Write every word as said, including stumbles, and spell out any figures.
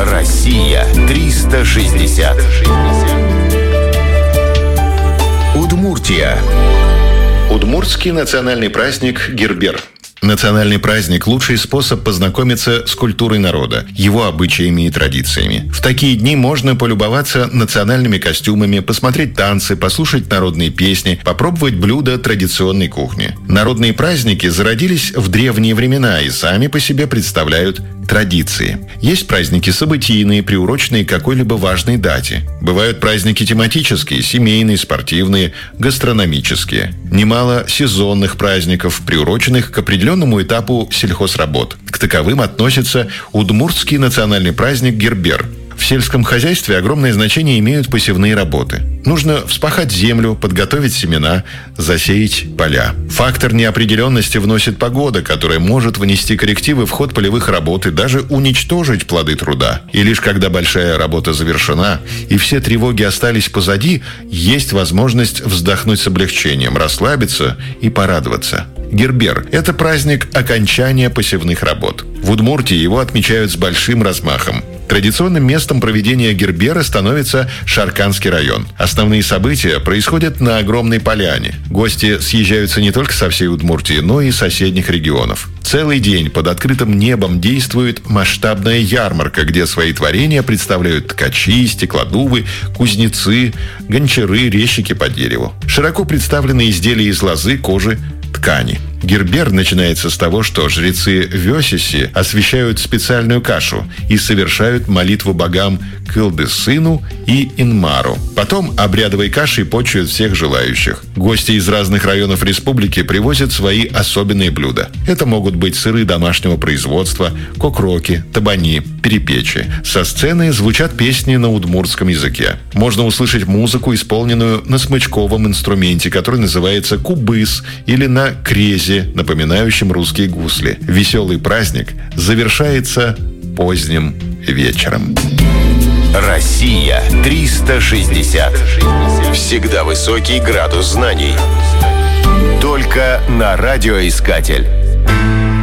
Россия триста шестьдесят. Удмуртия. Удмуртский национальный праздник Гербер. Национальный праздник – лучший способ познакомиться с культурой народа, его обычаями и традициями. В такие дни можно полюбоваться национальными костюмами, посмотреть танцы, послушать народные песни, попробовать блюда традиционной кухни. Народные праздники зародились в древние времена и сами по себе представляют традиции. Есть праздники событийные, приуроченные к какой-либо важной дате. Бывают праздники тематические, семейные, спортивные, гастрономические. Немало сезонных праздников, приуроченных к определенному этапу сельхозработ. К таковым относится Удмуртский национальный праздник Гербер. В сельском хозяйстве огромное значение имеют посевные работы. Нужно вспахать землю, подготовить семена, засеять поля. Фактор неопределенности вносит погода, которая может внести коррективы в ход полевых работ и даже уничтожить плоды труда. И лишь когда большая работа завершена и все тревоги остались позади, есть возможность вздохнуть с облегчением, расслабиться и порадоваться. Гербер – это праздник окончания посевных работ. В Удмуртии его отмечают с большим размахом. Традиционным местом проведения Гербера становится Шарканский район. Основные события происходят на огромной поляне. Гости съезжаются не только со всей Удмуртии, но и соседних регионов. Целый день под открытым небом действует масштабная ярмарка, где свои творения представляют ткачи, стеклодувы, кузнецы, гончары, резчики по дереву. Широко представлены изделия из лозы, кожи, ткани. Гербер начинается с того, что жрецы Вёсиси освящают специальную кашу и совершают молитву богам Кылды-сыну и Инмару. Потом обрядовой кашей почуют всех желающих. Гости из разных районов республики привозят свои особенные блюда. Это могут быть сыры домашнего производства, кокроки, табани, перепечи. Со сцены звучат песни на удмуртском языке. Можно услышать музыку, исполненную на смычковом инструменте, который называется кубыс, или на крезе, напоминающем русские гусли. Веселый праздник завершается поздним вечером. Россия триста шестьдесят. Всегда высокий градус знаний. Только на радиоискатель.